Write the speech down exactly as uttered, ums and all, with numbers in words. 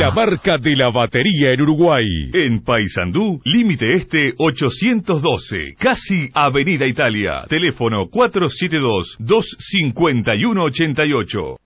La marca de la batería en Uruguay. En Paysandú, límite este ochocientos doce, casi Avenida Italia. Teléfono cuatro siete dos, dos cinco uno, ocho ocho.